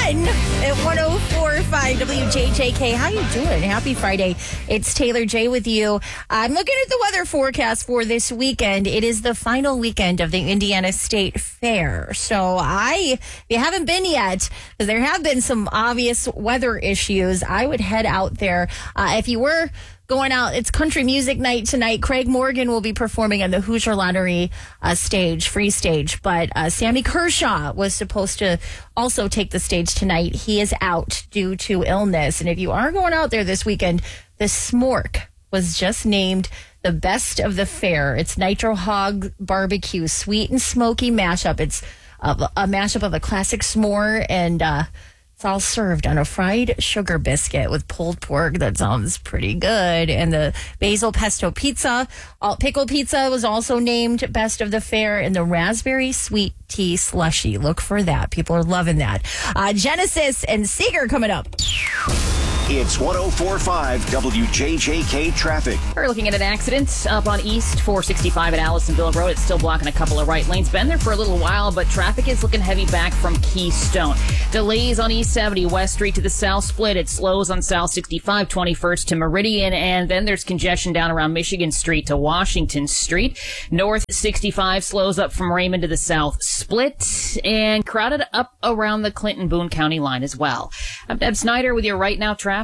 at 104.5 WJJK. How you doing? Happy Friday. It's Taylor J with you. I'm looking at the weather forecast for this weekend. It is the final weekend of the Indiana State Fair. So if you haven't been yet, because there have been some obvious weather issues, I would head out there. If you were going out, it's country music night tonight. Craig Morgan will be performing on the Hoosier Lottery free stage. But Sammy Kershaw was supposed to also take the stage tonight. He is out due to illness. And if you are going out there this weekend, the Smork was just named the best of the fair. It's Nitro Hog Barbecue, sweet and smoky mashup. It's a mashup of a classic s'more and it's all served on a fried sugar biscuit with pulled pork. That sounds pretty good. And the basil pesto pizza, pickle pizza was also named best of the fair, and the raspberry sweet tea slushy. Look for that. People are loving that. Genesis and Seeger coming up. It's 104.5 WJJK traffic. We're looking at an accident up on East 465 at Allisonville Road. It's still blocking a couple of right lanes. Been there for a little while, but traffic is looking heavy back from Keystone. Delays on East 70 West Street to the South Split. It slows on South 65 21st to Meridian, and then there's congestion down around Michigan Street to Washington Street. North 65 slows up from Raymond to the South Split, and crowded up around the Clinton-Boone County line as well. I'm Deb Snyder with your Right Now traffic.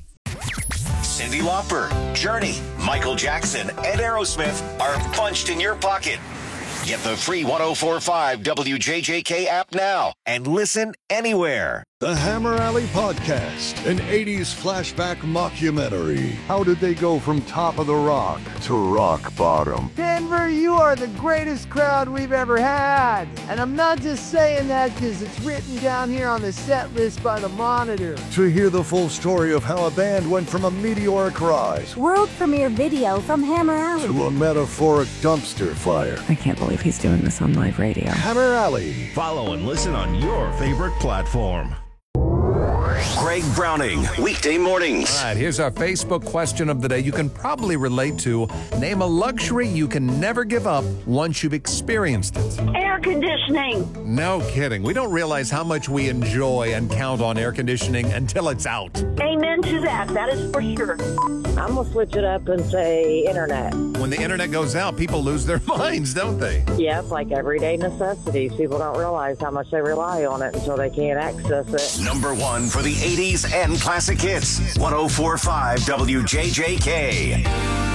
Cyndi Lauper, Journey, Michael Jackson, and Aerosmith are punched in your pocket. Get the free 104.5 WJJK app now and listen anywhere. The Hammer Alley Podcast, an 80s flashback mockumentary. How did they go from top of the rock to rock bottom? Denver, you are the greatest crowd we've ever had. And I'm not just saying that because it's written down here on the set list by the Monitor. To hear the full story of how a band went from a meteoric rise world premiere video from Hammer Alley to a metaphoric dumpster fire. I can't believe he's doing this on live radio. Hammer Alley. Follow and listen on your favorite platform. Greg Browning, weekday mornings. All right, here's our Facebook question of the day you can probably relate to. Name a luxury you can never give up once you've experienced it. Air conditioning. No kidding. We don't realize how much we enjoy and count on air conditioning until it's out. Amen to that. That is for sure. I'm going to switch it up and say internet. When the internet goes out, people lose their minds, don't they? Yeah, it's like everyday necessities. People don't realize how much they rely on it until they can't access it. Number one for the 80s and classic hits. 104.5 WJJK.